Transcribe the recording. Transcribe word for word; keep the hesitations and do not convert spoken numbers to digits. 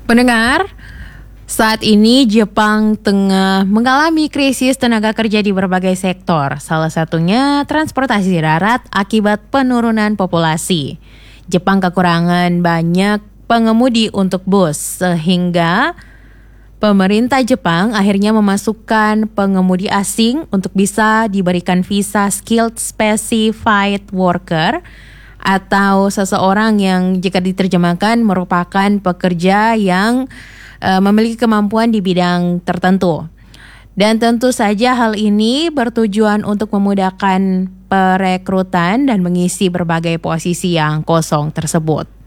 Pendengar, saat ini Jepang tengah mengalami krisis tenaga kerja di berbagai sektor, salah satunya transportasi darat akibat penurunan populasi. Jepang kekurangan banyak pengemudi untuk bus, sehingga pemerintah Jepang akhirnya memasukkan pengemudi asing untuk bisa diberikan visa Skilled Specified Worker atau seseorang yang jika diterjemahkan merupakan pekerja yang uh, memiliki kemampuan di bidang tertentu. Dan tentu saja hal ini bertujuan untuk memudahkan perekrutan dan mengisi berbagai posisi yang kosong tersebut.